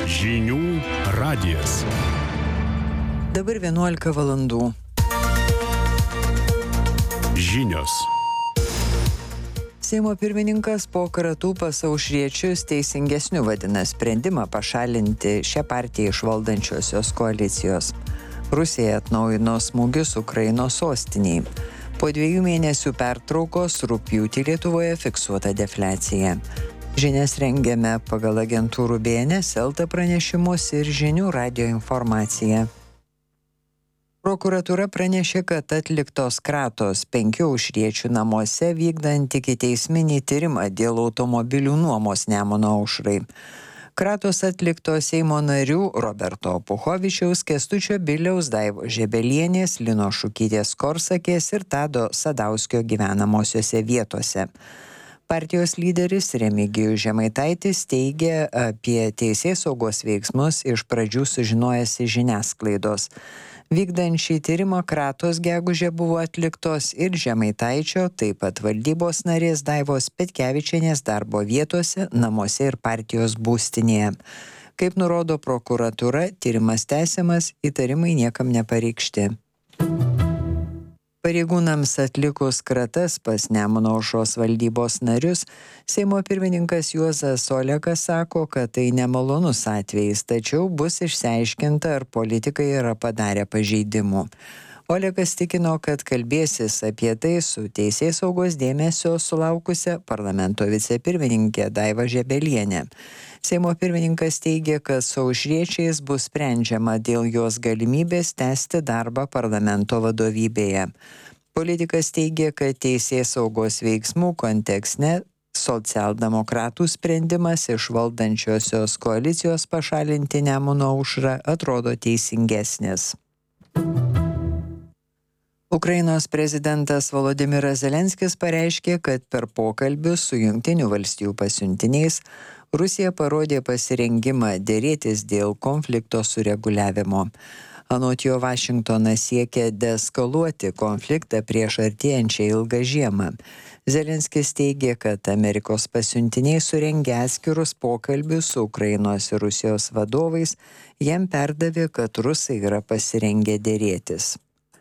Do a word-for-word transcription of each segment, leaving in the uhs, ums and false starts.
Žinių radijas. Dabar vienuolika valandų. Žinios. Seimo pirmininkas po kratų pas Aušriečius teisingesniu vadina sprendimą pašalinti šią partiją iš valdančiosios koalicijos. Rusija atnaujino smūgius Ukrainos sostiniai. Po dviejų mėnesių pertraukos rugpjūtį Lietuvoje fiksuota defliacija. Žinias rengiame pagal agentūrų B N S, Elta pranešimus ir Žinių radijo informaciją. Prokuratūra pranešė, kad atliktos kratos penkių aušriečių namuose vykdant ikiteisminį tyrimą dėl automobilių nuomos Nemuno aušrai. Kratos atliktos Seimo narių Roberto Puchovičiaus, Kęstučio Biliaus, Daivos Žebelienės, Linos Šukytės Korsakės ir Tado Sadauskio gyvenamosiose vietose. Partijos lyderis Remigijus Žemaitaitis teigė apie teisėsaugos veiksmus iš pradžių sužinojęs iš žiniasklaidos. Vykdant šį tyrimą kratos gegužę buvo atliktos ir Žemaitaičio, taip pat valdybos narės Daivos Petkevičienės darbo vietose, namuose ir partijos būstinėje. Kaip nurodo prokuratūra, tyrimas tęsiamas, įtarimai niekam nepareikšti. Pareigūnams atlikus kratas pas Nemuno aušros valdybos narius, Seimo pirmininkas Juozas Olekas sako, kad tai nemalonus atvejis, tačiau bus išsiaiškinta, ar politikai yra padarę pažeidimų. Olekas tikino, kad kalbėsis apie tai su teisėsaugos dėmesio sulaukusia parlamento vicepirmininkė Daiva Žebelienė. Seimo pirmininkas teigia, kad su aušriečiais bus sprendžiama dėl jos galimybės tęsti darbą parlamento vadovybėje. Politikas teigia, kad teisėsaugos veiksmų kontekste socialdemokratų sprendimas iš valdančiosios koalicijos pašalinti Nemuno aušrą atrodo teisingesnis. Ukrainos prezidentas Volodymyras Zelenskis pareiškė, kad per pokalbius su Jungtinių valstijų pasiuntiniais Rusija parodė pasirengimą dėrėtis dėl konflikto sureguliavimo. Anot jo, Vašingtonas siekia deeskaluoti konfliktą prieš artėjančią ilgą žiemą. Zelenskis teigė, kad Amerikos pasiuntiniai surengė atskirus pokalbius su Ukrainos ir Rusijos vadovais, jam perdavė, kad rusai yra pasirengę dėrėtis.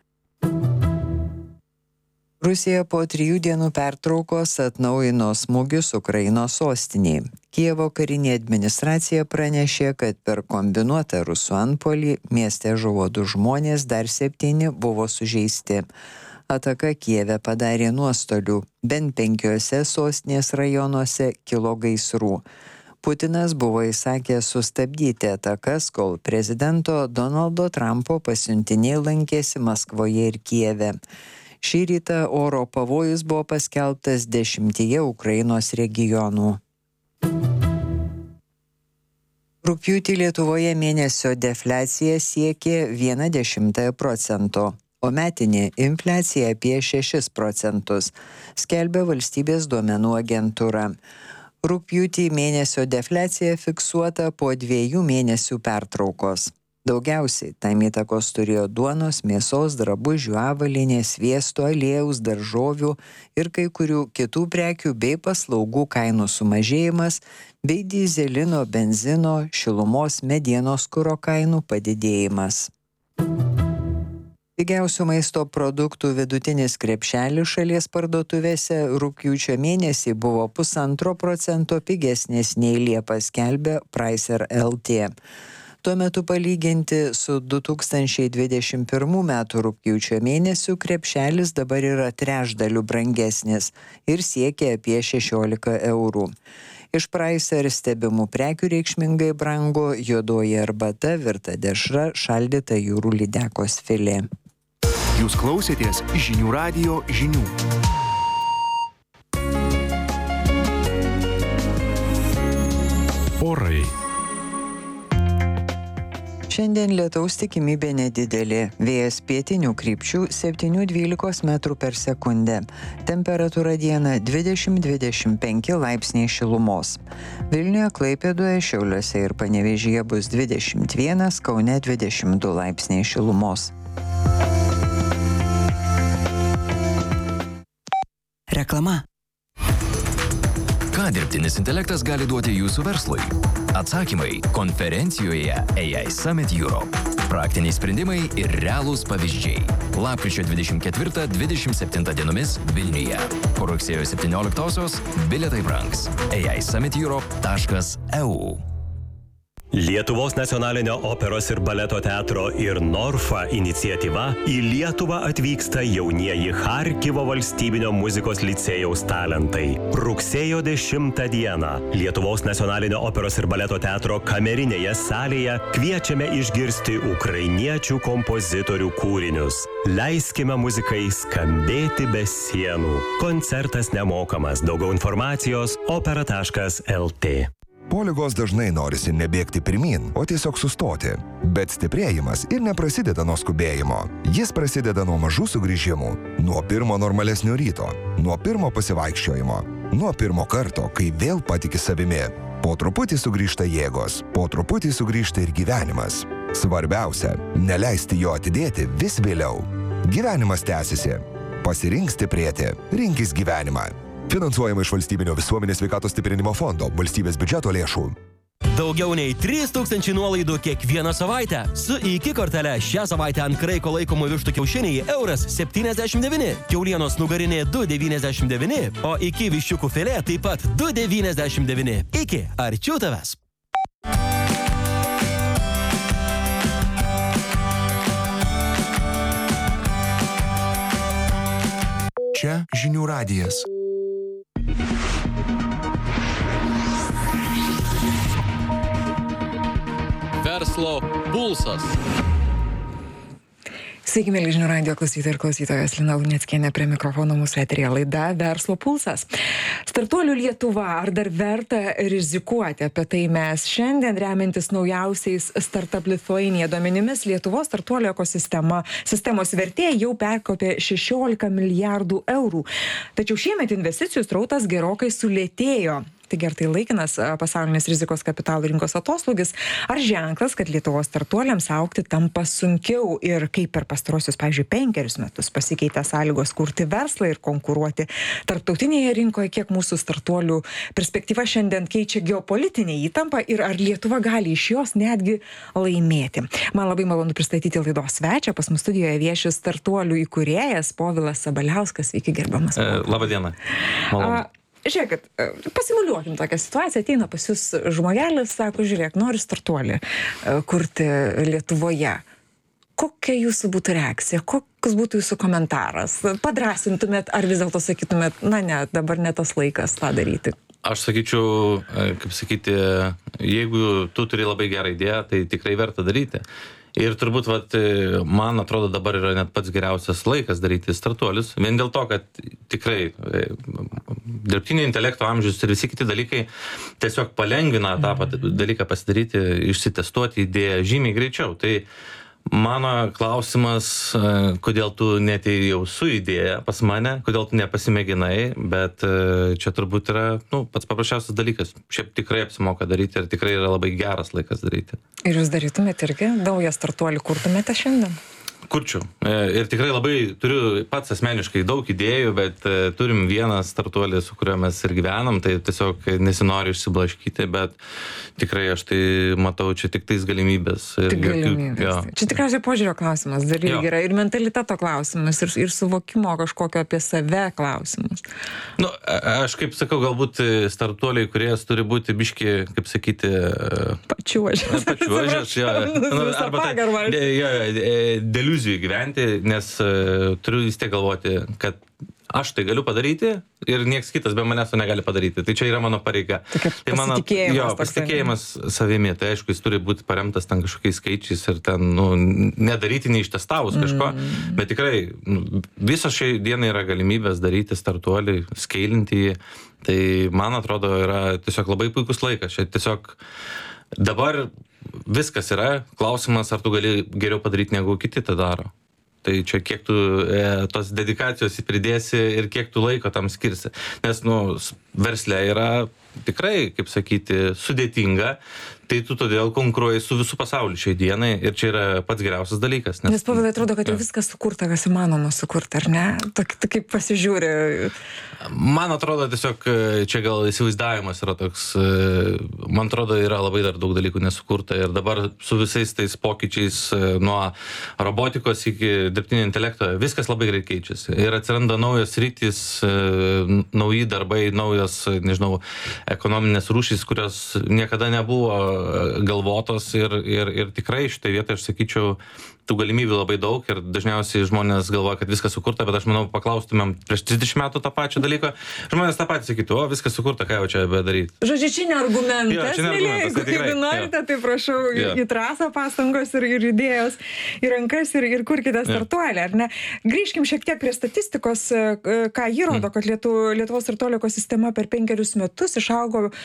Rusija po trijų dienų pertraukos atnaujino smūgius Ukrainos sostiniai. Kijevo karinė administracija pranešė, kad per kombinuotą rusų antpuolį mieste žuvo du žmonės, dar septyni buvo sužeisti. Ataka Kijeve padarė nuostolių, bent penkiose sostinės rajonuose kilo gaisrų. Putinas buvo įsakęs sustabdyti atakas, kol prezidento Donaldo Trumpo pasiuntiniai lankėsi Maskvoje ir Kijeve. Šį rytą oro pavojus buvo paskelbtas dešimtyje Ukrainos regionų. Rugpjūtį Lietuvoje mėnesio defliacija siekė vieną dešimtąją procento, o metinė infliacija apie šešis procentus, skelbia valstybės duomenų agentūra. Rugpjūtį mėnesio defliacija fiksuota po dviejų mėnesių pertraukos. Daugiausiai tam įtakos turėjo duonos, mėsos, drabužių, avalynės, sviesto, aliejaus, daržovių ir kai kurių kitų prekių bei paslaugų kainų sumažėjimas bei dyzelino, benzino, šilumos, medienos kuro kainų padidėjimas. Pigiausių maisto produktų vidutinis krepšelis šalies parduotuvėse rugpjūčio mėnesį buvo pusantro procento pigesnis nei Liepą, skelbia Pricer L T. Tuo metu palyginti su du tūkstančiai dvidešimt pirmų metų rugpjūčio mėnesiu krepšelis dabar yra trečdaliu brangesnis ir siekia apie šešiolika eurų. Iš Pricer stebimų prekių reikšmingai brango juodoji arbata, virta dešra, šaldyta jūrų lydekos filė. Jūs klausėtės Žinių radijo žinių. Orai. Šiandien lietaus tikimybė nedidelė, vėjas pietinių krypčių septyni dvylika metrų per sekundę. Temperatūra dieną dvidešimt dvidešimt penki laipsniai šilumos. Vilniuje, Klaipėdoje, Šiauliuose ir Panevėžyje bus dvidešimt vienas, Kaune dvidešimt du laipsniai šilumos. Reklama. Ką dirbtinis intelektas gali duoti jūsų verslui? Atsakymai konferencijoje A I Summit Europe. Praktiniai sprendimai ir realūs pavyzdžiai. Lapkričio dvidešimt ketvirtą dvidešimt septintą dienomis Vilniuje. Po rugsėjo septynioliktosios bilietai brangs. A I Summit Europe taškas E U. Lietuvos nacionalinio operos ir baleto teatro ir Norfa iniciatyva į Lietuvą atvyksta jaunieji Charkivo valstybinio muzikos licėjaus talentai. Rugsėjo dešimtą dieną Lietuvos nacionalinio operos ir baleto teatro kamerinėje salėje kviečiame išgirsti ukrainiečių kompozitorių kūrinius. Leiskime muzikai skambėti be sienų. Koncertas nemokamas. Daugiau informacijos opera taškas L T. Po ligos dažnai norisi nebėgti pirmin, o tiesiog sustoti. Bet stiprėjimas ir neprasideda nuo skubėjimo. Jis prasideda nuo mažų sugrįžimų, nuo pirmo normalesnio ryto, nuo pirmo pasivaikščiojimo, nuo pirmo karto, kai vėl patiki savimi. Po truputį sugrįžta jėgos, po truputį sugrįžta ir gyvenimas. Svarbiausia, neleisti jo atidėti vis vėliau. Gyvenimas tęsiasi. Pasirink stiprėti, rinkis gyvenimą. Finansuojama iš Valstybinio visuomenės sveikatos stiprinimo fondo, valstybės biudžeto lėšų. Daugiau nei trys tūkstančiai nuolaidų kiekvieną savaitę. Su iki kortele šią savaitę ant kraiko laikomų vištų kiaušiniai euras septyniasdešimt devyni, kiaulienos nugarinė du devyniasdešimt devyni, o iki viščiukų filė taip pat du devyniasdešimt devyni. Iki, arčiau tavęs. Čia žinių radijas. Verslo pulsas. Sveiki, mėly žinių radijo klausytojai ir klausytojos, Lina Luneckienė prie mikrofono, mūsų eteryje laida Verslo pulsas. Startuolių Lietuva, ar dar verta rizikuoti? Apie tai mes šiandien, remiantis naujausiais Startup Lithuania duomenimis, Lietuvos startuolių ekosistema sistemos vertė jau perkopė šešiolika milijardų eurų. Tačiau šiemet investicijų srautas gerokai sulėtėjo. Taigi ar tai laikinas pasaulinės rizikos kapitalo rinkos atoslūgis, ar ženklas, kad Lietuvos startuoliams augti tampa sunkiau ir kaip per pastarosius, pavyzdžiui, penkerius metus pasikeitė sąlygos kurti verslą ir konkuruoti tarptautinėje rinkoje, kiek mūsų startuolių perspektyva šiandien keičia geopolitinė įtampa ir ar Lietuva gali iš jos netgi laimėti. Man labai malonu pristatyti laidos svečią, pas mus studijoje vieši startuolių įkūrėjas Povilas Sabaliauskas. Sveiki, gerbiamas. E, labą dieną. Malonu. Žiūrėkit, pasimuliuokim tokią situaciją, ateina pas jūs žmogelis, sako, žiūrėk, nori startuolį kurti Lietuvoje. Kokia jūsų būtų reakcija, koks būtų jūsų komentaras? Padrasintumėt, ar vis dėlto sakytumėt, na ne, dabar ne tas laikas tą daryti? Aš sakyčiau, kaip sakyti, jeigu tu turi labai gerą idėją, tai tikrai verta daryti. Ir turbūt, vat, man atrodo, dabar yra net pats geriausias laikas daryti startuolius. Vien dėl to, kad tikrai dirbtinio intelekto amžius ir visi kiti dalykai tiesiog palengvina tą dalyką pasidaryti, išsitestuoti idėją žymiai greičiau. Tai mano klausimas, kodėl tu netėjau su idėja pas mane, kodėl tu nepasimėginai, bet čia turbūt yra nu, pats paprasčiausias dalykas. Šiaip tikrai apsimoka daryti ir tikrai yra labai geras laikas daryti. Ir jūs darytumėte irgi naują startuolį, kurtumėte šiandien? Kurčiau. Ir tikrai labai turiu pats asmeniškai daug idėjų, bet turim vieną startuolį, su kuriuo mes ir gyvenam, tai tiesiog nesinori išsiblaškyti, bet tikrai aš tai matau čia tik tais galimybės. Tik galimybės. Jo. Čia tikriausiai požiūrio klausimas dar irgi yra ir mentaliteto klausimas, ir, ir suvokimo kažkokio apie save klausimas. Nu, aš kaip sakau, galbūt startuoliai, kurie turi būti biški, kaip sakyti... Pačiuožės. Pačiuožės, jo. Nu, arba tai, jo, deliuzijų gyventi, nes uh, turiu vis tiek galvoti, kad aš tai galiu padaryti ir nieks kitas be manęs to negali padaryti. Tai čia yra mano pareiga. Tokia tai mano, pasitikėjimas. Jo, pasitikėjimas savimi. Tai aišku, jis turi būti paremtas ten kažkokiais skaičiais ir ten, nu, nedaryti neištestavus kažko, mm. bet tikrai nu, visos šiai dienai yra galimybės daryti startuolį, skailinti jį. Tai man atrodo yra tiesiog labai puikus laikas. Čia tiesiog dabar viskas yra. Klausimas, ar tu gali geriau padaryti, negu kiti tą daro. Tai čia kiek tu e, tos dedikacijos pridėsi ir kiek tu laiko tam skirsi. Nes, nu, versle yra tikrai, kaip sakyti, sudėtinga, tai tu todėl konkuruoji su visų pasauliu šiai dienai ir čia yra pats geriausias dalykas. Nes, nes Pavilai, atrodo, kad jau viskas sukurta, kas įmanoma sukurta, ar ne? Tok, tu kaip pasižiūri. Man atrodo, tiesiog čia gal įsivaizdavimas yra toks, man atrodo, yra labai dar daug dalykų nesukurta ir dabar su visais tais pokyčiais nuo robotikos iki dirbtinio intelekto viskas labai greit keičiasi ir atsiranda naujos rytis, nauji darbai, naujos, nežinau, ekonominės rūšys, kurios niekada nebuvo galvotos ir, ir, ir tikrai šitoje vietoje aš sakyčiau, tų galimybių labai daug ir dažniausiai žmonės galvoja, kad viskas sukurta, bet aš manau, paklaustumėm prieš trisdešimt metų tą pačią dalyką, žmonės tą patį sakytų, o viskas sukurta, ką jau čia bedaryti. Žodžiu, čia ne argumentas, jo, čia ne argumentas, tai tikrai, jeigu norite, jo. Tai prašau jo. Į trasą pastangos ir, ir idėjos į rankas ir, ir kurkite startuolį, ar ne? Grįžkim šiek tiek prie statistikos, ką jį rodo, mm. kad Lietu, Lietuvos startuolio ekosistema per penkerius metus išaugo uh,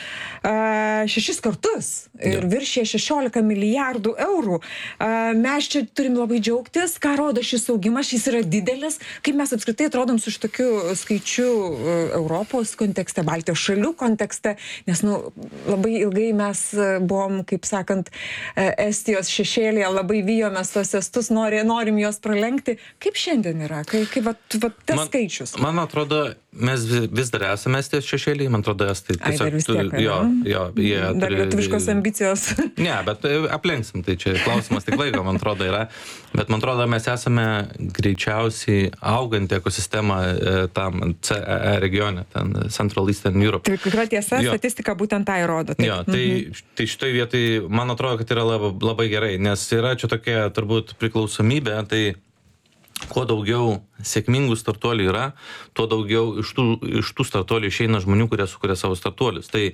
šešis kartus ir jo. Viršė šešiolika milijardų eurų. Uh, mes čia turim labai džiaugtis, ką rodo šis augimas, šis yra didelis, kaip mes apskritai atrodom su šitokiu skaičiu Europos kontekste, Baltijos šalių kontekste, nes nu, labai ilgai mes buvom, kaip sakant, Estijos šešėlėje, labai vijomės tos estus, nori, norim juos pralenkti. Kaip šiandien yra? Kaip, kaip va, va, tas man, skaičius? Man atrodo, mes vis dar esame Estijos šešėlėje, man atrodo, estai tiesiog... Ai, dar vis tiek, jo, jo, jie dar turi, lietuviškos ambicijos. Ne, bet aplenksim, tai čia klausimas tik laiko, man atrodo, yra. Bet man atrodo, mes esame greičiausiai auganti ekosistema tam C E E regione, ten Central Eastern Europe. Tai tikra tiesa, jo. Statistika būtent tai rodo. Taip. Jo, tai, mhm. tai šitoj vietoj, man atrodo, kad yra labai, labai gerai, nes yra čia tokia turbūt priklausomybė, tai kuo daugiau sėkmingų startuolių yra, tuo daugiau iš tų, iš tų startuolių išeina žmonių, kurie sukuria savo startuolius. Tai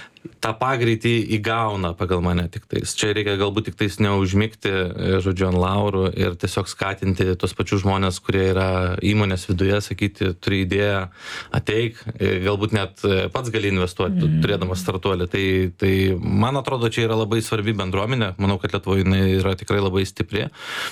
tą pagreitį įgauna pagal mane tik tais. Čia reikia galbūt tik tais neužmigti, žodžiu, ant laurų ir tiesiog skatinti tos pačius žmonės, kurie yra įmonės viduje, sakyti, turi idėją, ateik, galbūt net pats gali investuoti, mm. turėdamas startuolį. Tai, tai man atrodo, čia yra labai svarbi bendruomenė. Manau, kad Lietuvoje jinai yra tikrai labai stipri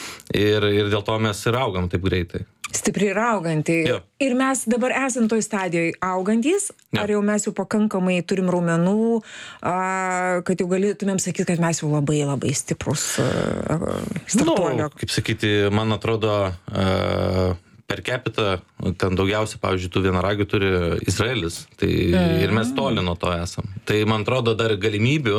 ir, ir dėl to mes ir augam taip greitai. Stipri ir auganti. Jo. Ir mes dabar esam toj stadijoje augantys, jo. Ar jau mes jau pakankamai turim raumenų, a, kad jau galėtumėm sakyti, kad mes jau labai labai stiprus startuolio. Nu, kaip sakyti, man atrodo, a, per capita, ten daugiausia, pavyzdžiui, tų vienaragių turi Izraelis, tai mm. ir mes toli nuo to esam. Tai, man atrodo, dar galimybių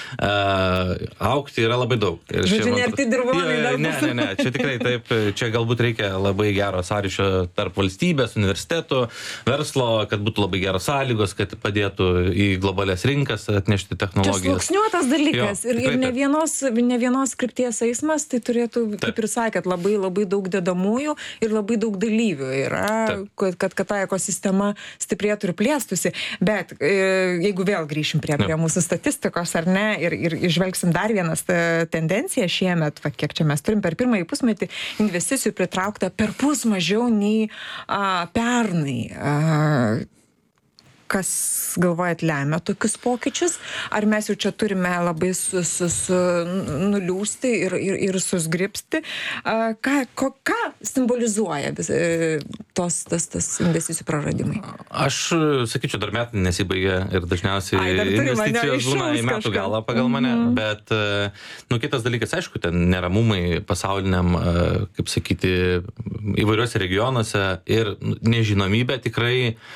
uh, augti yra labai daug. Ir žodžiu, ne arti dirvonai dar bus. Ne, ne, ne, čia tikrai taip, čia galbūt reikia labai gero sąryšio tarp valstybės, universitetų, verslo, kad būtų labai geros sąlygos, kad padėtų į globalias rinkas atnešti technologijas. Čia sluoksniuotas dalykas jo, ir, ir ne, vienos, ne vienos krypties eismas, tai turėtų, taip. Kaip ir sakėt, labai labai daug dedamųjų ir labai daug dalyvių yra, kad, kad, kad ta ekosistema stiprėtų ir plėstųsi. Bet e, jeigu vėl grįšim prie, prie mūsų statistikos, ar ne, ir, ir išvelgsim dar vienas tendenciją šiemet, va, kiek čia mes turim per pirmąjį pusmetį investicijų pritraukta per pus mažiau nei a, pernai. A, kas, galvojat, lemia tokius pokyčius? Ar mes jau čia turime labai su, su, su nuliūsti ir, ir, ir susgripsti? Ką, ko, ką simbolizuoja vis, tos, tas, tas investicijų praradimai? Aš sakyčiau, dar metai nesibaigia ir dažniausiai Ai, investicijos būna į metų galą pagal mane, mm-hmm. bet, nu, kitas dalykas, aišku, ten neramumai pasauliniam, kaip sakyti, įvairiuose regionuose ir nežinomybė tikrai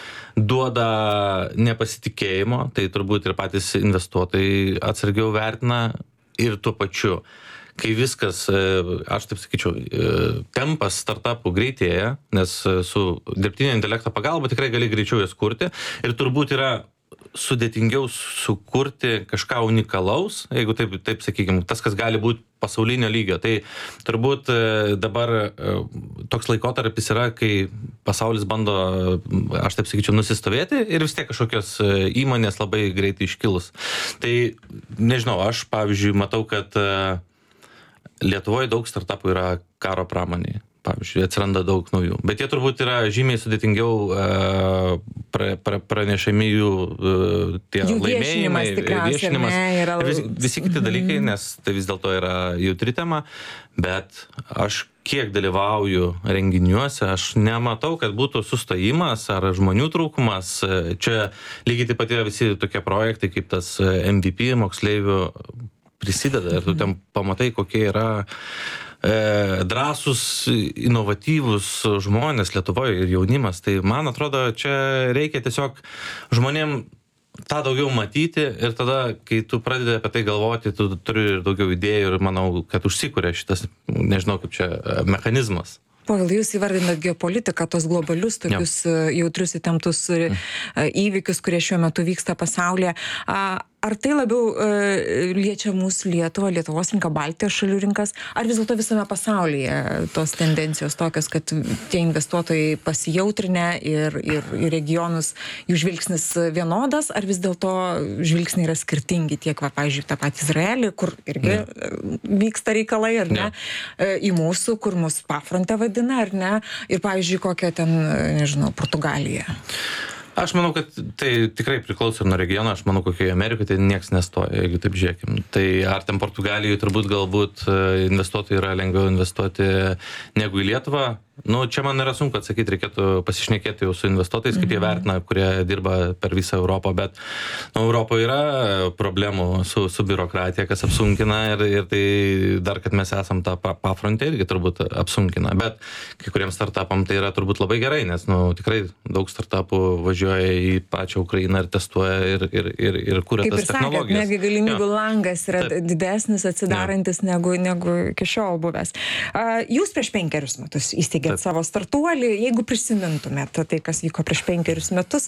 duoda nepasitikėjimo, tai turbūt ir patys investuotojai atsargiau vertina ir tuo pačiu. Kai viskas, aš taip sakyčiau, tempas startupų greitėja, nes su dirbtinio intelekto pagalba tikrai gali greičiau jas kurti ir turbūt yra sudėtingiau sukurti kažką unikalaus, jeigu taip, taip sakykime, tas, kas gali būti pasaulinio lygio. Tai turbūt dabar toks laikotarpis yra, kai pasaulis bando, aš taip sakyčiau, nusistovėti ir vis tiek kažkokios įmonės labai greitai iškilus. Tai nežinau, aš pavyzdžiui matau, kad Lietuvoje daug startupų yra karo pramonėje. Pavyzdžiui, atsiranda daug naujų. Bet jie turbūt yra žymiai sudėtingiau uh, pra, pra, pranešami jų uh, tie jų laimėjimai, viešinimas. Vis, visi kiti dalykai, nes tai vis dėlto yra jautri tema, bet aš kiek dalyvauju renginiuose, aš nematau, kad būtų sustojimas ar žmonių trūkumas. Čia lygiai taip pat yra visi tokie projektai, kaip tas M V P moksleivių prisideda ir tu ten pamatai, kokie yra e, drąsus, inovatyvus žmonės Lietuvoje ir jaunimas. Tai man atrodo, čia reikia tiesiog žmonėm tą daugiau matyti ir tada, kai tu pradedi apie tai galvoti, tu turi ir daugiau idėjų ir manau, kad užsikuria šitas, nežinau kaip čia, mechanizmas. Povilai, jūs įvardinat geopolitiką, tos globalius, tokius ja. jautrius įtemptus įvykius, kurie šiuo metu vyksta pasaulyje. Ar tai labiau uh, liečia mūsų Lietuvą, Lietuvos rinką, Baltijos šalių rinkas, ar vis dėlto visame pasaulyje tos tendencijos tokios, kad tie investuotojai pasijautrinę ir, ir, ir regionus jų žvilgsnis vienodas, ar vis dėlto žvilgsniai yra skirtingi tiek, va, pavyzdžiui, tą patį Izraelį, kur irgi ne. vyksta reikalai, ar ne, ne? į mūsų, kur mus pafronte vadina, ar ne, ir, pavyzdžiui, kokią ten, nežinau, Portugaliją. Aš manau, kad tai tikrai priklauso nuo regiono, aš manau, kokioje Amerikoje tai nieks nestoja, jeigu taip žiūrėkim. Tai ar ten Portugalijoje turbūt galbūt investuotojai yra lengviau investuoti negu į Lietuvą. Nu, čia man yra sunku atsakyti, reikėtų pasišnekėti jau su investuotojais, kaip jie vertina, kurie dirba per visą Europą, bet nu, Europoje yra problemų su, su biurokratija, kas apsunkina ir, ir tai dar, kad mes esam tą pafrontę irgi turbūt apsunkina, bet kai kuriems startupam tai yra turbūt labai gerai, nes nu, tikrai daug startupų važiuoja į pačią Ukrainą ir testuoja ir, ir, ir, ir kuria tas technologijas. Kaip ir sakėt, negi galimybių langas yra Taip. didesnis, atsidarantis negu, negu iki šiol buvęs. Jūs prieš penkerius metus įsteigėte savo startuolį, jeigu prisimintumėte tai, kas vyko prieš penkerius metus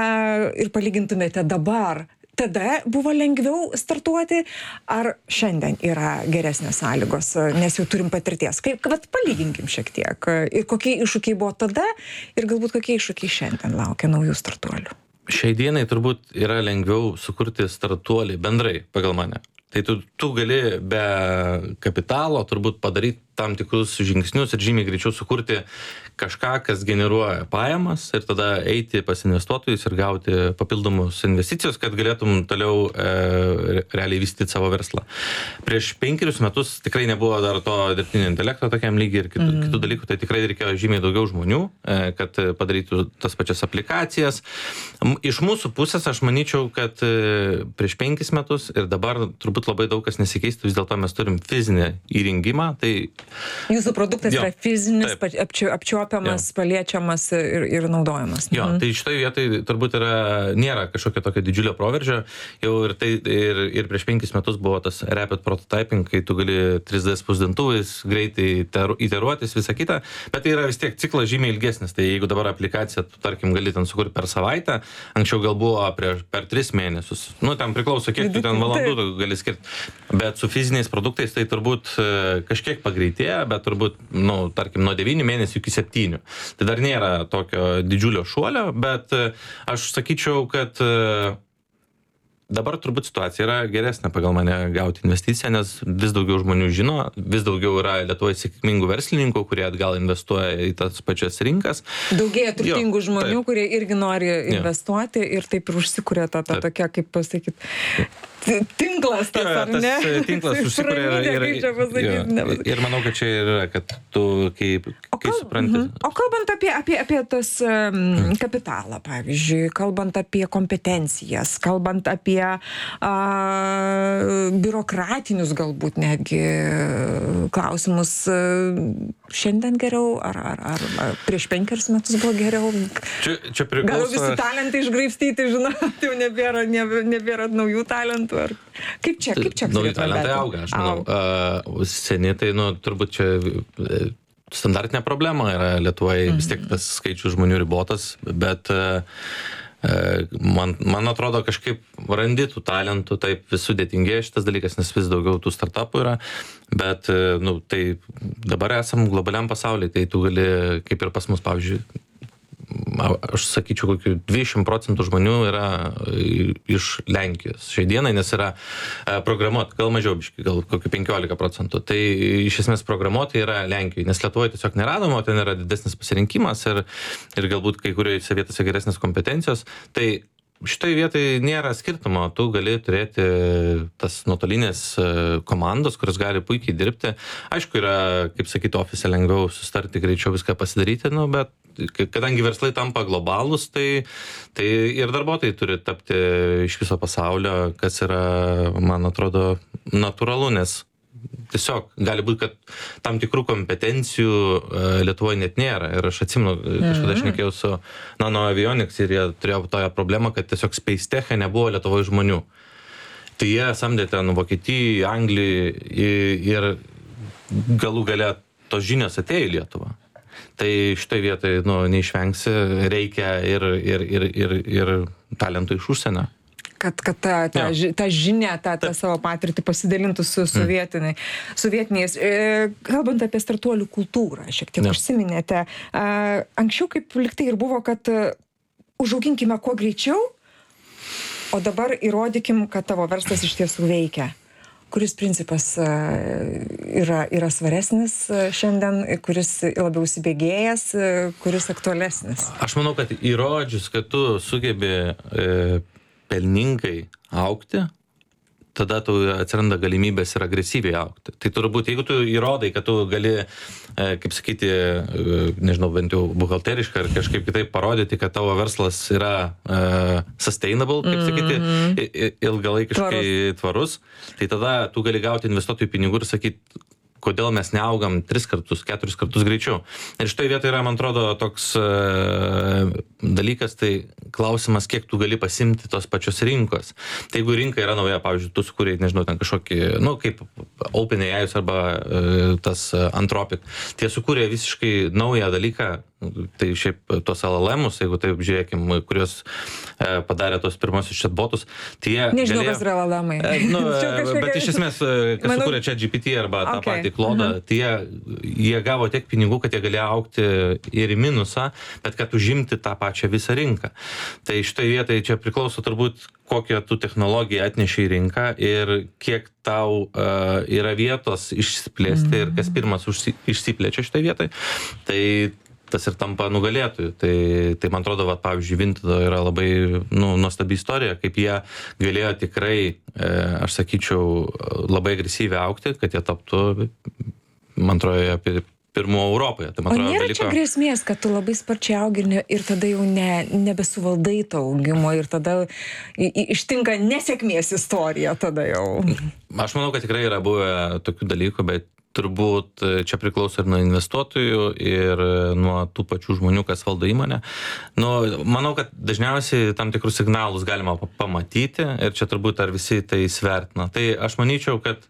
a, ir palygintumėte dabar, tada buvo lengviau startuoti, ar šiandien yra geresnės sąlygos, nes jau turim patirties. Kaip, kad palyginkim šiek tiek. Ir kokie iššūkiai buvo tada, ir galbūt kokie iššūkiai šiandien laukia naujų startuolių. Šiai dienai turbūt yra lengviau sukurti startuolį bendrai, pagal mane. Tai tu, tu gali be kapitalo turbūt padaryti tam tikrus žingsnius ir žymiai greičiau sukurti kažką, kas generuoja pajamas ir tada eiti pas investuotojus ir gauti papildomus investicijos, kad galėtum toliau e, realiai vystyti savo verslą. Prieš penkerius metus tikrai nebuvo dar to dirbtinio intelekto tokiam lygiai ir kitų, mm. kitų dalykų, tai tikrai reikėjo žymiai daugiau žmonių, e, kad padarytų tas pačias aplikacijas. Iš mūsų pusės aš manyčiau, kad e, prieš penkis metus ir dabar turbūt labai daug kas nesikeistų, vis dėlto mes turim fizinį įrengimą. Tai Jūsų produktas jo, yra fizinis, apči, apčiuopiamas, jo. paliečiamas ir, ir naudojamas. Jo, mhm. tai šitoje vietoje turbūt yra, nėra kažkokio tokio didžiulio proveržio. Jau ir, tai, ir, ir prieš penkis metus buvo tas rapid prototyping, kai tu gali trys D spausdintuvais greitai iteruotis, visą kitą, bet tai yra vis tiek ciklas žymiai ilgesnis. Tai jeigu dabar aplikaciją, tu tarkim, gali ten sukurti per savaitę, anksčiau gal buvo prieš, per tris mėnesius. Nu, ten priklauso, kiek tu ten valandų gali skirti. Bet su fiziniais produktais tai turbūt kažkiek pagreitėja, bet turbūt, nu, tarkim, nuo devynių mėnesių iki septynių. Tai dar nėra tokio didžiulio šuolio, bet aš sakyčiau, kad dabar turbūt situacija yra geresnė pagal mane gauti investiciją, nes vis daugiau žmonių žino, vis daugiau yra Lietuvoje sėkmingų verslininkų, kurie atgal investuoja į tas pačias rinkas. Daugėja turtingų jo, žmonių, taip. kurie irgi nori investuoti jo. ir taip ir užsikuria ta, ta tokia, kaip pasakyti, tinklas tas, jo, ar ne? Tas tinklas užsikuria ir, ir, ir, ir manau, kad čia yra, kad tu, kai, o kai kal, supranti. O kalbant apie, apie, apie tas um, kapitalą, pavyzdžiui, kalbant apie kompetencijas, kalbant apie a, biurokratinius galbūt netgi klausimus, šiandien geriau, ar, ar, ar, ar prieš penkerius metus buvo geriau? Čia, čia priklauso... Gal visi talentai išgraibstyti, žinot, jau nebėra, nebėra, nebėra naujų talentų. Ar... Kaip čia, kaip čia? Nauji talentai auga, aš manau. Uh, seni, tai, nu, turbūt čia standartinė problema yra Lietuvoje, mm-hmm. vis tiek tas skaičius žmonių ribotas, bet uh, man, man atrodo kažkaip randi tų talentų, taip vis sudėtingėja šitas dalykas, nes vis daugiau tų startupų yra, bet, uh, nu, tai dabar esam globaliam pasaulyje, tai tu gali, kaip ir pas mus, pavyzdžiui, aš sakyčiau, kokių dvidešimt procentų žmonių yra iš Lenkijos šiai dienai, nes yra programuot, gal mažiau biškai, gal kokių penkiolika procentų. Tai iš esmės programuotojai yra Lenkijoje, nes Lietuvoje tiesiog neradoma, o ten yra didesnis pasirinkimas ir, ir galbūt kai kuriuose vietose geresnės kompetencijos. Tai šitai vietai nėra skirtumo, tu gali turėti tas nuotolinės komandos, kurios gali puikiai dirbti. Aišku, yra, kaip sakyti, ofise lengviau sustarti, greičiau viską pasidaryti, nu, bet kadangi verslai tampa globalūs, tai, tai ir darbuotojai turi tapti iš viso pasaulio, kas yra, man atrodo, natūralu, nes tiesiog gali būti, kad tam tikrų kompetencijų Lietuvoje net nėra. Ir aš atsimenu, kažkada aš šnekėjau su Nano Avionics ir jie turėjo toją problemą, kad tiesiog Space Tech'e nebuvo Lietuvoje žmonių. Tai jie samdė ten Vokietijai, Anglijai ir galų gale tos žinios atėjo į Lietuvą. Tai šitoj vietoj nu, neišvengsi, reikia ir, ir, ir, ir, ir talentų iš užsienio. Kad, kad ta, ta, ži, ta žinia, ta, ta savo patirtį pasidalintų su sovietiniai, sovietiniais. E, kalbant apie startuolių kultūrą, šiek tiek ja. užsiminėte. E, anksčiau kaip liktai ir buvo, kad užauginkime kuo greičiau, o dabar įrodykim, kad tavo verslas iš tiesų veikia. Kuris principas yra, yra svaresnis šiandien, kuris labiau įsibėgėjęs, kuris aktualesnis? Aš manau, kad įrodžius, kad tu sugebi e, pelningai augti, tada tu atsiranda galimybės ir agresyviai augti. Tai turbūt, jeigu tu įrodai, kad tu gali, e, kaip sakyti, e, nežinau, bent jau buhalteriškai ar kažkaip kitaip parodyti, kad tavo verslas yra e, sustainable, kaip sakyti, mm-hmm. ilgalaikiškai tvarus, tai tada tu gali gauti investuotojų pinigų ir sakyti, kodėl mes neaugam tris kartus, keturis kartus greičiau. Ir šitoje vietoje yra, man atrodo, toks e, dalykas, tai klausimas, kiek tu gali pasimti tos pačios rinkos. Tai jeigu rinka yra nauja, pavyzdžiui, tu sukūrėjai, nežinau, ten kažkokį, nu, kaip OpenAI arba e, tas Anthropic, tie sukūrė visiškai naują dalyką, tai šiaip tos L L M-us, jeigu taip žiūrėkim, kurios e, padarė tos pirmosius chatbotus, tai jie Nežinau, galėjo, kas yra L L M-ai. E, nu, kažkokia... Bet iš esmės, kas Manau... sukūrė ChatGPT arba okay. tą patį Klodą, uh-huh. tai jie, jie gavo tiek pinigų, kad jie galėjo augti ir į minusą, bet kad užimti tą pačią visą rinką. Tai šitoje vietoje čia priklauso turbūt, kokią tu technologiją atneši į rinką ir kiek tau uh, yra vietos išsiplėsti mm. ir kas pirmas užsi, išsiplečia šitoje vietoje. Tai tas ir tampa nugalėtojų. Tai, tai man atrodo, va, pavyzdžiui, Vinted yra labai nu, nuostabi istorija, kaip jie galėjo tikrai, e, aš sakyčiau, labai agresyviai augti, kad jie taptų, man atrodo, apie pirmų Europoje. Tai, man atrodo, o nėra dalyko... čia grėsmės, kad tu labai sparčiai augi ir, ir tada jau ne, nebesuvaldai to augimo ir tada i, i, ištinka nesėkmės istorija tada jau. Aš manau, kad tikrai yra buvę tokių dalykų, bet turbūt čia priklauso ir nuo investuotojų ir nuo tų pačių žmonių, kas valdo įmonę. Nu, manau, kad dažniausiai tam tikrus signalus galima pamatyti ir čia turbūt ar visi tai svertina. Tai aš manyčiau, kad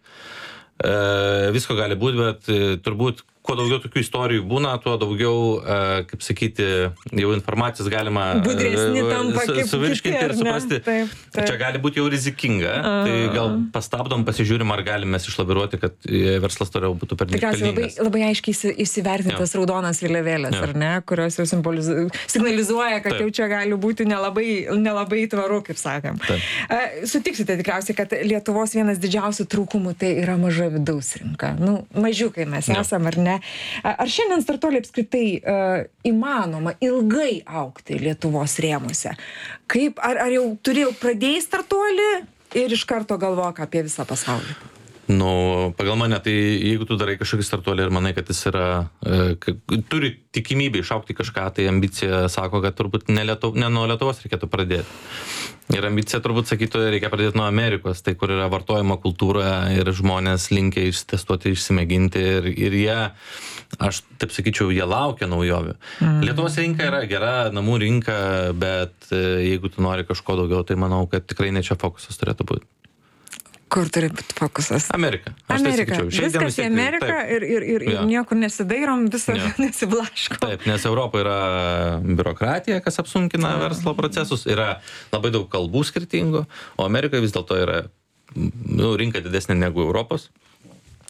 e, visko gali būti, bet e, turbūt kuo daugiau tokių istorijų būna, tuo daugiau, e, kaip sakyti, jau informacijos galima budresni tampa su, kaip suvirškinti kiti, ir suprasti. Taip, taip. Čia gali būti jau rizikinga. A. Tai gal pastabdom, pasižiūrim, ar galime išlaviruoti, kad verslas toliau būtų per daug pelningas. Labai, labai aiškiai įsivertintas ja. raudonas vėliavėlės, ja. ar ne, kurios jau signalizuoja, kad taip. jau čia gali būti nelabai, nelabai tvaru, kaip sakėm. Taip. Sutiksite tikriausiai, kad Lietuvos vienas didžiausių trūkumų tai yra maža vidaus rinka. Nu, mažiukai mes ja. esam, ar ne? Ar šiandien startuoliai apskritai uh, įmanoma ilgai augti Lietuvos rėmuose? Kaip, ar, ar jau turėjau pradėjai startuolį ir iš karto galvok apie visą pasaulį? Nu, pagal mane, tai jeigu tu darai kažkokį startuolį ir manai, kad jis yra, e, k, turi tikimybę išaugti kažką, tai ambicija sako, kad turbūt ne, Lietuv, ne nuo Lietuvos reikėtų pradėti. Ir ambicija turbūt sakytų, reikia pradėti nuo Amerikos, tai kur yra vartojimo kultūra ir žmonės linkia ištestuoti, išsimėginti ir, ir jie, aš taip sakyčiau, jie laukia naujovių. Mm. Lietuvos rinka yra gera, namų rinka, bet e, jeigu tu nori kažko daugiau, tai manau, kad tikrai ne čia fokusas turėtų būti. Kur turi būti fokusas? Amerika. Aš Amerika. Tai Viskas į Ameriką taip. ir, ir, ir, ir niekur nesidairom, visą ja. nesiblaško. Taip, nes Europoje yra biurokratija, kas apsunkina verslo procesus, yra labai daug kalbų skirtingų, o Amerikoje vis dėlto yra nu, rinka didesnė negu Europos.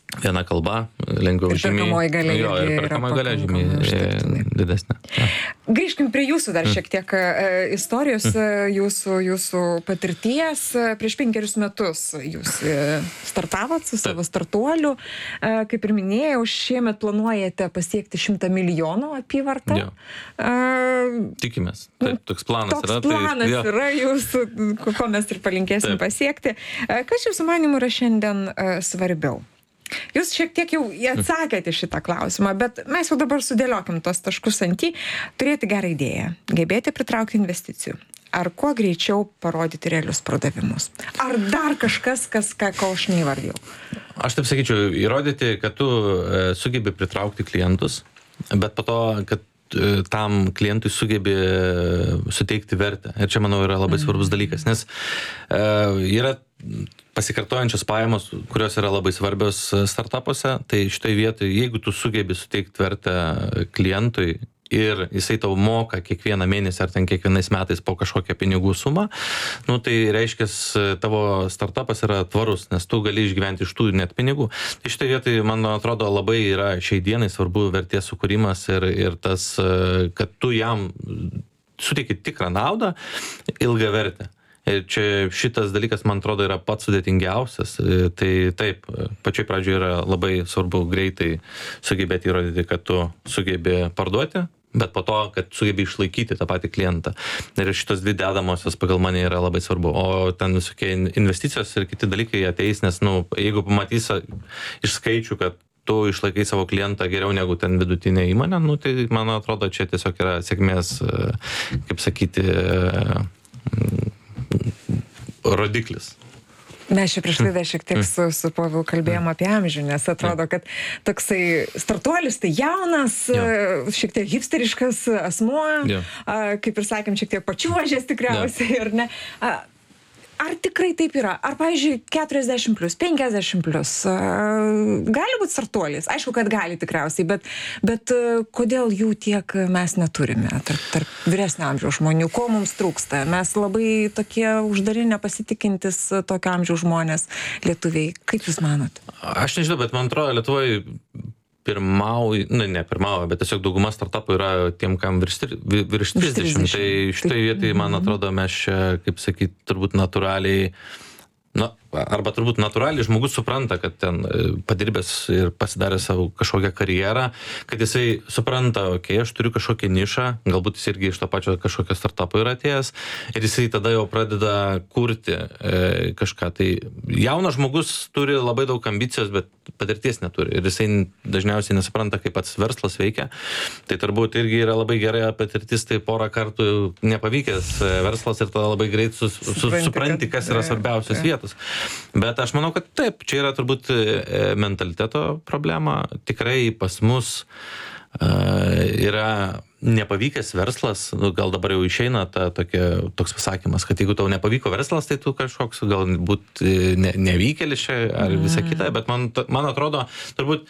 viena kalba, lengviau Ir žymiai. perkamoji galia Jo, irgi ir yra perkamoji galia pakankamai žymiai užtektinai. e, didesnė. Ja. Grįžkim prie jūsų dar šiek tiek e, istorijos, e, jūsų, jūsų patirties. E, Prieš penkerius metus jūs e, startavot su savo startuoliu. E, Kaip ir minėjau, šiemet planuojate pasiekti šimtą milijonų apyvartą. Jo. E, Tikimės. Taip, toks planas Toks yra. planas tai, jo. yra jūsų, ko mes ir palinkėsim Taip. pasiekti. E, Kas jūsų manimų yra šiandien e, svarbiau? Jūs šiek tiek jau atsakėte šitą klausimą, bet mes jau dabar sudėliokim tos taškus ant į, turėti gerą idėją, gebėti pritraukti investicijų, ar kuo greičiau parodyti realius pardavimus, ar dar kažkas, kas, ką, ko aš neįvardėjau. Aš taip sakyčiau, įrodyti, kad tu e, sugebi pritraukti klientus, bet po to, kad e, tam klientui sugebi suteikti vertę. Ir čia, manau, yra labai svarbus dalykas, nes e, yra pasikartojančios pajamos, kurios yra labai svarbios startupuose, tai šitoje vietoje, jeigu tu sugebi suteikti vertę klientui ir jisai tau moka kiekvieną mėnesį ar ten kiekvienais metais po kažkokią pinigų sumą, nu tai reiškia, tavo startupas yra tvarus, nes tu gali išgyventi iš tų net pinigų. Tai šitoje vietoje, man atrodo, labai yra šiai dienai svarbu vertės sukūrimas ir, ir tas, kad tu jam suteiki tikrą naudą, ilgą vertę. Ir čia šitas dalykas, man atrodo, yra pats sudėtingiausias. Tai taip, pačioj pradžioje yra labai svarbu greitai sugebėti įrodyti, kad tu sugebi parduoti, bet po to, kad sugebi išlaikyti tą patį klientą. Ir šitos dvi dedamosios pagal mane yra labai svarbu. O ten visokie investicijos ir kiti dalykai ateis, nes, nu, jeigu pamatysi iš skaičių, kad tu išlaikai savo klientą geriau negu ten vidutinė įmonė, nu, tai man atrodo, čia tiesiog yra sėkmės, kaip sakyti, rodiklis. Mes čia prieš laidą šiek tiek su, su Povilu kalbėjom apie amžių, nes atrodo, kad toksai startuolis tai jaunas, Jo. šiek tiek hipsteriškas asmuo, Jo. a, kaip ir sakėm, šiek tiek pačiuožęs tikriausiai, ar ne? A, Ar tikrai taip yra? Ar, pavyzdžiui, keturiasdešimt plus, penkiasdešimt plus a, gali būti startuolis? Aišku, kad gali tikriausiai, bet, bet a, kodėl jų tiek mes neturime tarp, tarp vyresnio amžiaus žmonių? Ko mums trūksta? Mes labai tokie uždari, nepasitikintis tokio amžiaus žmonės, lietuviai. Kaip jūs manot? Aš nežinau, bet man atrodo, Lietuvoje pirmauja, na, ne pirmauja, bet tiesiog dauguma startupų yra tiem, kam virš, tri- vi- virš trisdešimt. Tai šitoje vietoje, man atrodo, mes čia, kaip sakyt, turbūt natūraliai, na, arba turbūt natūraliai žmogus supranta, kad ten e, padirbęs ir pasidarė savo kažkokią karjerą, kad jisai supranta, okei, okay, aš turiu kažkokią nišą, galbūt jis irgi iš to pačio kažkokio startupo yra atėjęs, ir jisai tada jau pradeda kurti e, kažką. Tai jaunas žmogus turi labai daug ambicijos, bet patirties neturi. Ir jisai dažniausiai nesupranta, kaip pats verslas veikia. Tai turbūt irgi yra labai gerai patirtis, tai porą kartų nepavykęs verslas ir tada labai greit sus, sus, Supranti, supranti, kad- kas yra svarbiausios vietos. Bet aš manau, kad taip, čia yra turbūt e, mentaliteto problema. Tikrai pas mus e, yra nepavykęs verslas, nu, gal dabar jau išeina ta, tokia, toks pasakymas, kad jeigu tau nepavyko verslas, tai tu kažkoks galbūt e, ne, nevykėlis čia ar visa kita, bet man, man atrodo, turbūt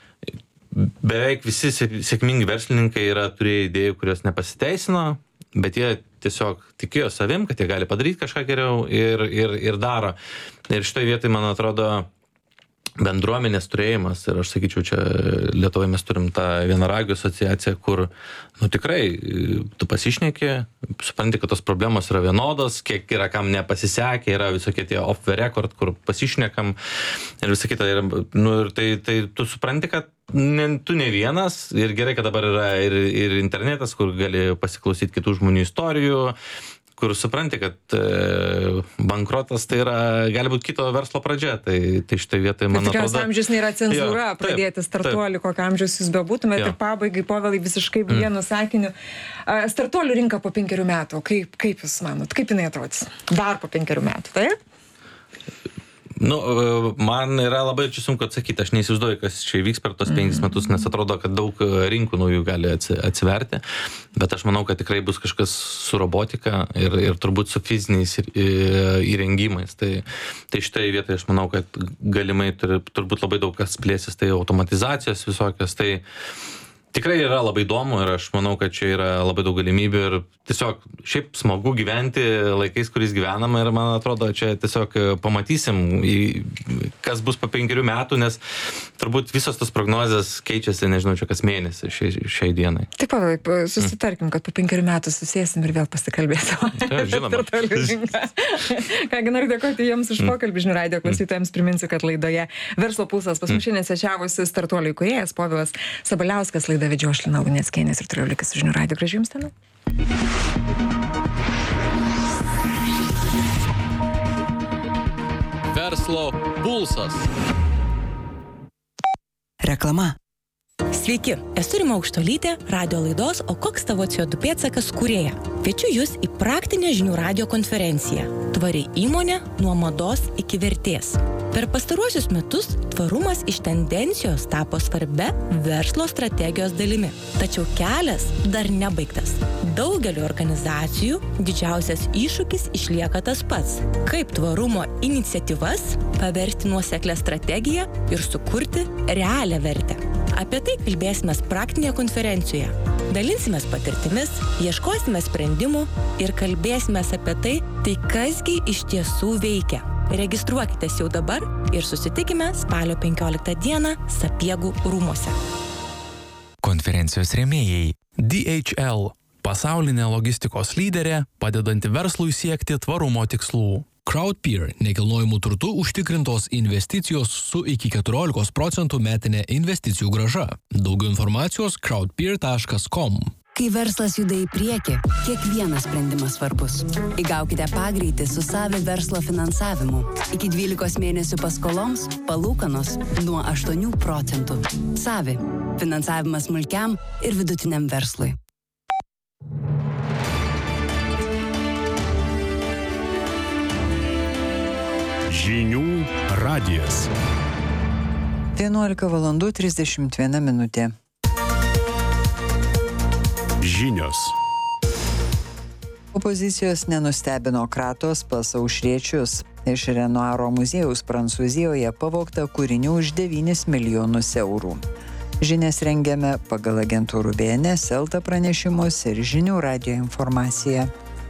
beveik visi sėk- sėkmingi verslininkai yra turėję idėjų, kurios nepasiteisino, bet jie tiesiog tikėjo savim, kad jie gali padaryti kažką geriau ir, ir, ir daro. Ir šitoje vietoje, man atrodo, bendruomenės turėjimas, ir aš sakyčiau, čia Lietuvoje mes turim tą vienaragių asociaciją, kur, nu tikrai, tu pasišneki, supranti, kad tos problemos yra vienodos, kiek yra kam nepasisekė, yra visokie tie off the record, kur pasišnekam ir visą kitą. Ir, nu, ir tai, tai tu supranti, kad ne, tu ne vienas, ir gerai, kad dabar yra ir, ir internetas, kur gali pasiklausyti kitų žmonių istorijų, kur supranti, kad e, bankrotas tai yra, gali būti kito verslo pradžia. Tai, tai štai vietoje, man atrodo... Tikriausiai amžius nėra cenzūra, Jo, taip, pradėti startuolį, kokio amžiaus jūs bebūtumėte. Jo. Ir pabaigai, Povilai, visiškai mm. vienu sakiniu. A, Startuolių rinka po penkerių metų, kaip, kaip jūs manot, kaip jinai atrodys? Dar po penkerių metų, taip? Nu, man yra labai čia sunku atsakyti, aš neįsivaizduoju, kas čia įvyks per tos penkis metus, nes atrodo, kad daug rinkų naujų gali atsi- atsiverti, bet aš manau, kad tikrai bus kažkas su robotika ir, ir turbūt su fiziniais ir- į- įrengimais. Tai, tai štai vietoje aš manau, kad galimai turi, turbūt labai daug kas plėsis, tai automatizacijos visokios, tai Tikrai yra labai įdomu ir aš manau, kad čia yra labai daug galimybių ir tiesiog šiaip smagu gyventi laikais, kuriais gyvename ir man atrodo, čia tiesiog pamatysim, kas bus po penkerių metų, nes turbūt visos tos prognozės keičiasi, nežinau, čia kas mėnesį šiai, šiai dienai. Taip, Pavelai, susitarkim, kad po penkerių metų susėsim ir vėl pasikalbėsim. Ja, žinoma. Kągi, noriu dėkoti Jums už pokalbį, žinių radijo klausytojams. Priminsiu, kad laidoje Verslo pulsas pas mus šiandien svečiavosi Startuolių įkūrėjas Povilas Sabaliauskas. Laidą vedžiau aš Lina Luneckienė ir toliau likit su žinių radijo. Gražių Jums dienų. Verslo pulsas. Reklama. Sveiki, esu Rima Aukštuolytė, radio laidos O koks tavo C O du pėdsakas kūrėja. Kviečiu Jūs į praktinę žinių radijo konferenciją Tvari įmonė nuo mados iki vertės. Per pastaruosius metus tvarumas iš tendencijos tapo svarbia verslo strategijos dalimi. Tačiau kelias dar nebaigtas. Daugeliu organizacijų didžiausias iššūkis išlieka tas pats. Kaip tvarumo iniciatyvas paversti nuoseklią strategiją ir sukurti realią vertę. Apie tai kalbėsime praktinėje konferencijoje. Dalinsimės patirtimis, ieškosime sprendimų ir kalbėsime apie tai, tai kasgi iš tiesų veikia. Registruokitės jau dabar ir susitikime spalio penkioliktą dieną Sapiegų rūmuose. Konferencijos rėmėjai D H L – pasaulinė logistikos lyderė, padedanti verslui siekti tvarumo tikslų. Crowdpeer – nekilnojamų turtų užtikrintos investicijos su iki keturiolikos procentų metinė investicijų grąža. Daugiau informacijos crowdpeer taškas com. Kai verslas juda į priekį, kiekvienas sprendimas svarbus. Įgaukite pagreitį su Savi verslo finansavimu. Iki dvylikos mėnesių paskoloms palūkanos nuo aštuonių procentų. Savi – finansavimas smulkiam ir vidutiniam verslui. Žinių radijas. vienuolika valandų trisdešimt viena minutė. Žinios. Opozicijos nenustebino kratos pas aušriečius. Iš Renoiro muziejaus Prancūzijoje pavogta kūrinių už devynis milijonus eurų. Žinias rengiame pagal agentūrų B N S, Elta pranešimus ir žinių radijo informaciją.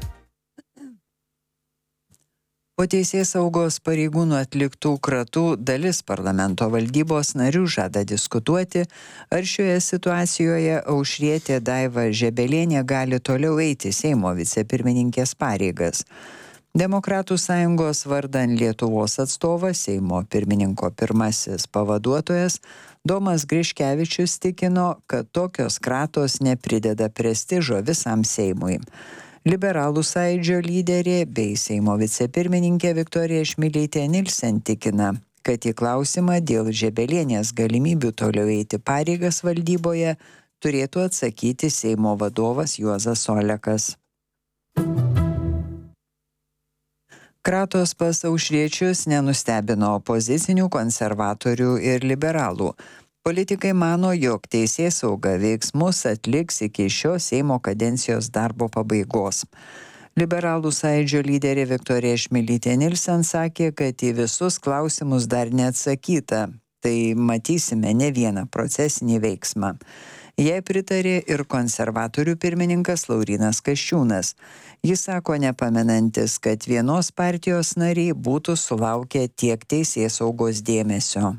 Po teisėsaugos pareigūnų atliktų kratų dalis parlamento valdybos narių žada diskutuoti, ar šioje situacijoje aušrietė Daiva Žebelienė gali toliau eiti Seimo vicepirmininkės pareigas. Demokratų sąjungos vardan Lietuvos atstovas, Seimo pirmininko pirmasis pavaduotojas Domas Griškevičius tikino, kad tokios kratos neprideda prestižo visam Seimui. Liberalų sąjūdžio lyderė bei Seimo vicepirmininkė Viktorija Čmilytė Nilsen tikina, kad į klausimą dėl Žebelienės galimybių toliau eiti pareigas valdyboje turėtų atsakyti Seimo vadovas Juozas Olekas. Kratos pas aušriečius nenustebino opozicinių, konservatorių ir liberalų. Politikai mano, jog teisėsauga veiksmus atliks iki šio Seimo kadencijos darbo pabaigos. Liberalų sąjūdžio lyderė Viktorija Čmilytė Nilsen sakė, kad į visus klausimus dar neatsakyta. Tai matysime ne vieną procesinį veiksmą. Jai pritarė ir konservatorių pirmininkas Laurynas Kasčiūnas. Jis sako nepamenantis, kad vienos partijos nariai būtų sulaukę tiek teisėsaugos dėmesio.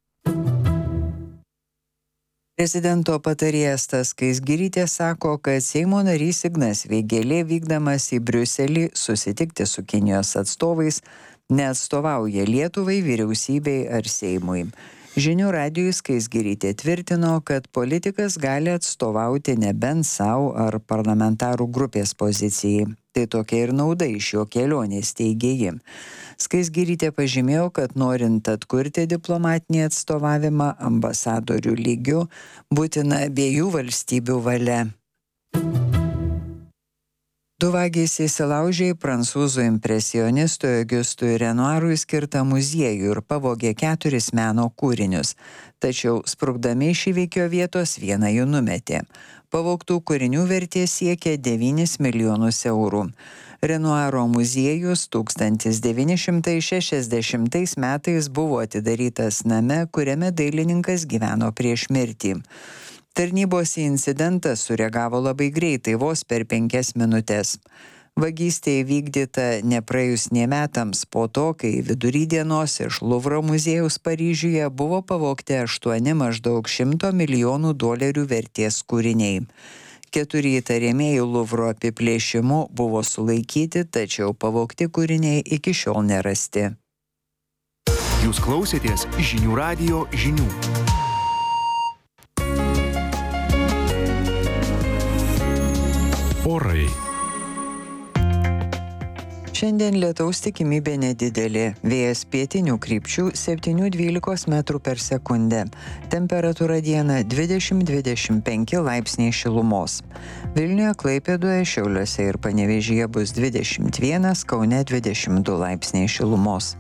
Prezidento patarėjas Tas Skaisgirytė sako, kad Seimo narys Ignas Vėgėlė vykdamas į Briuselį susitikti su Kinijos atstovais neatstovauja Lietuvai, vyriausybei ar Seimui. Žinių radijui Skaisgirytė tvirtino, kad politikas gali atstovauti nebent savo ar parlamentarų grupės pozicijai. Tai tokia ir nauda iš jo kelionės, teigė ji. Skaisgirytė pažymėjo, kad norint atkurti diplomatinį atstovavimą ambasadorių lygių, būtina abiejų valstybių valia. Du vagys įsilaužė į prancūzų impresionistui Augustui Renoirui skirtą muziejų ir pavogė keturis meno kūrinius. Tačiau sprukdami iš įvykio vietos vieną jų numetė. Pavogtų kūrinių vertė siekė devynis milijonus eurų. Renoiro muziejus tūkstantis devyni šimtai šešiasdešimtais metais buvo atidarytas name, kuriame dailininkas gyveno prieš mirtį. Tarnybos į incidentą sureagavo labai greitai, vos per penkias minutės. Vagystė įvykdyta nepraėjus nė metams po to, kai vidury dienos iš Luvro muziejaus Paryžiuje buvo pavogti aštuoni maždaug šimto milijonų dolerių vertės kūriniai. Keturi įtariamieji Luvro apiplėšimu buvo sulaikyti, tačiau pavogti kūriniai iki šiol nerasti. Jūs klausėtės žinių radijo žinių. Orai. Šiandien lietaus tikimybė nedidelė. Vėjas pietinių krypčių septyni dvylika metrų per sekundę. Temperatūra dieną dvidešimt dvidešimt penki laipsniai šilumos. Vilniuje, Klaipėdoje, Šiauliuose ir Panevėžyje bus dvidešimt vienas, Kaune dvidešimt du laipsniai šilumos.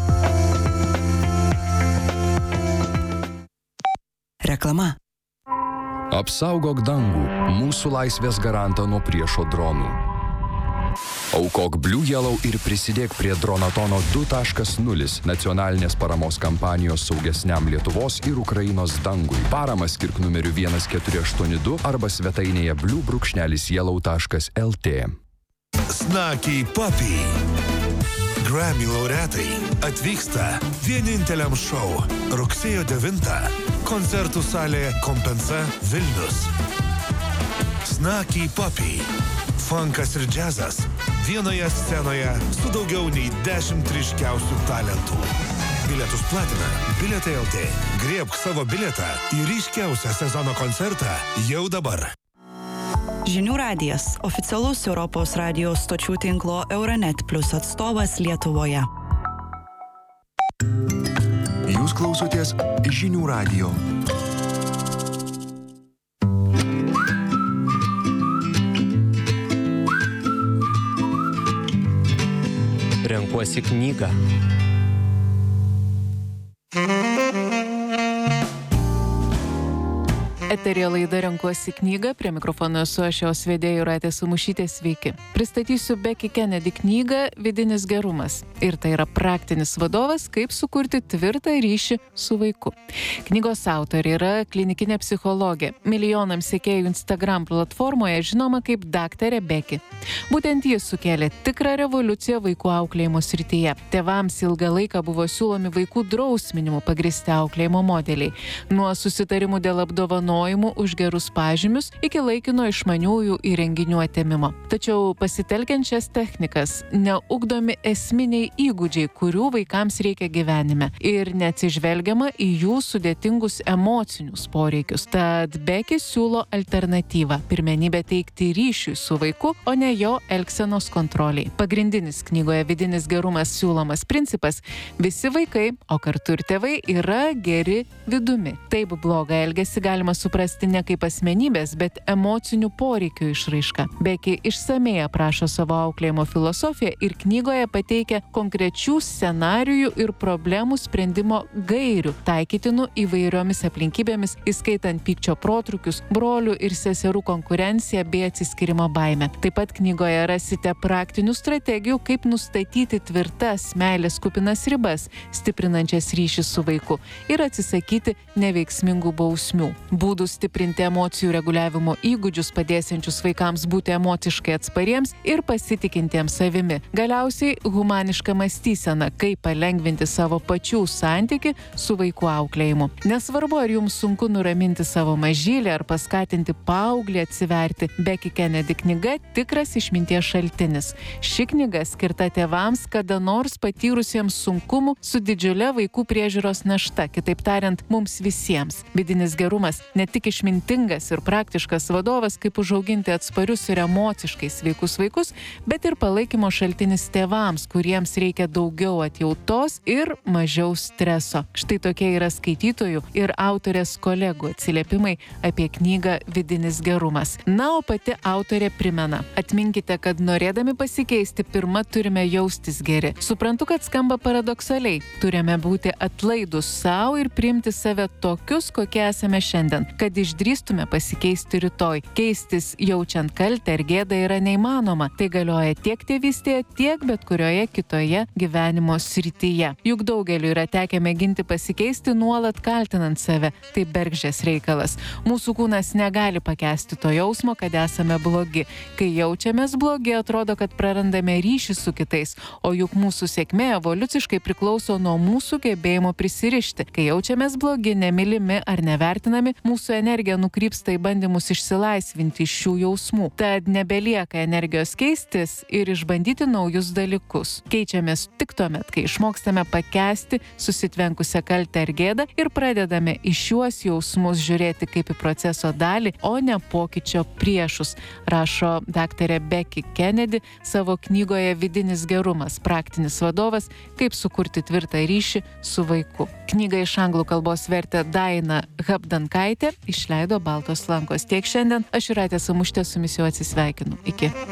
Reklama. Apsaugok dangų, mūsų laisvės garantą nuo priešo dronų. Aukok Blue Yellow ir prisidėk prie Dronatono du taškas nulis nacionalinės paramos kampanijos saugesniam Lietuvos ir Ukrainos dangui. Paramą skirk numeriu vienas keturi aštuoni du arba svetainėje blue brūkšnelis yellow taškas l t. Snaky Puppy. Grammy laureatai atvyksta vieninteliam šou rugsėjo devintą koncertų salė Kompensa Vilnius. Snaky Puppy. Funkas ir džiazas vienoje scenoje su daugiau nei dešimt ryškiausių talentų. Bilietus platina Bilietai L T. Griebk savo bilietą į ryškiausią sezono koncertą jau dabar. Žinių radijas – oficialus Europos radijos stočių tinklo Euronet Plus atstovas Lietuvoje. Jūs klausotės žinių radijo. Renkuosi knygą. Eterija laida Renkuosi knygą, prie mikrofono esu aš jos vedėja Jūratė Samušytė, sveiki. Pristatysiu Becky Kennedy knygą Vidinis gerumas. Ir tai yra praktinis vadovas, kaip sukurti tvirtą ryšį su vaiku. Knygos autorė yra klinikinė psichologė, milijonams sekėjų Instagram platformoje žinoma kaip daktarė Becky. Būtent jis sukėlė tikrą revoliuciją vaikų auklėjimo srityje. Tėvams ilgą laiką buvo siūlomi vaikų drausminimu pagristi auklėjimo modeliai. Nuo susitarimų dėl apdovanojimų už gerus pažymius iki laikino išmaniųjų įrenginių atėmimo. Tačiau pasitelkiant šias technikas neugdomi esminiai įgūdžiai, kurių vaikams reikia gyvenime ir neatsižvelgiama į jų sudėtingus emocinius poreikius. Tad Becky siūlo alternatyvą – pirmenybę teikti ryšiui su vaiku, o ne jo elgsenos kontroliai. Pagrindinis knygoje Vidinis gerumas siūlomas principas – visi vaikai, o kartu ir tėvai, yra geri vidumi. Taip blogą elgesį galima suprasti ne kaip asmenybės, bet emocinių poreikių išraiška. Becky išsamei aprašo savo auklėjimo filosofiją ir knygoje pateikia konkrečių scenarijų ir problemų sprendimo gairių, taikytinų įvairiomis aplinkybėmis, įskaitant pykčio protrukius, brolių ir seserų konkurenciją bei atsiskyrimo baimę. Taip pat knygoje rasite praktinių strategijų, kaip nustatyti tvirtas meilės kupinas ribas, stiprinančias ryšį su vaiku ir atsisakyti neveiksmingų bausmių. Būdų stiprinti emocijų reguliavimo įgūdžius, padėsiančius vaikams būti emociškai atspariems ir pasitikintiems savimi. Galiausiai humaniška mąstysena, kaip palengvinti savo pačių santykį su vaikų auklėjimu. Nesvarbu, ar jums sunku nuraminti savo mažylį ar paskatinti paauglį atsiverti, Becky Kennedy knyga tikras išminties šaltinis. Ši knyga skirta tėvams, kada nors patyrusiems sunkumų su didžiulė vaikų priežiūros našta, kitaip tariant, mums visiems. Vidinis gerumas ne tik išmintingas ir praktiškas vadovas, kaip užauginti atsparius ir emociškai sveikus vaikus, bet ir palaikymo šaltinis tėvams, kuriems reikia daugiau atjautos ir mažiau streso. Štai tokie yra skaitytojų ir autorės kolegų atsiliepimai apie knygą Vidinis gerumas. Na, o pati autorė primena: atminkite, kad norėdami pasikeisti, pirma turime jaustis geri. Suprantu, kad skamba paradoksaliai. Turime būti atlaidūs savo ir priimti save tokius, kokie esame šiandien. kad išdrįstume pasikeisti rytoj. Keistis jaučiant kaltę ir gėdą yra neįmanoma. Tai galioja tiek tėvystėje, tiek bet kurioje kitoje gyvenimo srityje. Juk daugeliu yra tekę mėginti pasikeisti nuolat kaltinant save. Tai bergždžias reikalas. Mūsų kūnas negali pakęsti to jausmo, kad esame blogi. Kai jaučiamės blogi, atrodo, kad prarandame ryšį su kitais, o juk mūsų sėkmė evoliuciškai priklauso nuo mūsų gebėjimo prisirišti. Kai jaučiamės blogi, nemylimi ar nevertinami, mūsų energija nukrypsta į bandymus išsilaisvinti iš šių jausmų. Tad nebelieka energijos keistis ir išbandyti naujus dalykus. Keičiamės tik tuomet, kai išmokstame pakęsti susitvenkusią kaltę ir gėdą ir pradedame į šiuos jausmus žiūrėti kaip į proceso dalį, o ne pokyčio priešus, rašo daktarė Becky Kennedy savo knygoje Vidinis gerumas – praktinis vadovas, kaip sukurti tvirtą ryšį su vaiku. Knygą iš anglų kalbos vertė Daina Habdankaitė, išleido Baltos lankos. Tiek šiandien, aš Jūratė Samušytė su jumis jau atsisveikinu. Iki.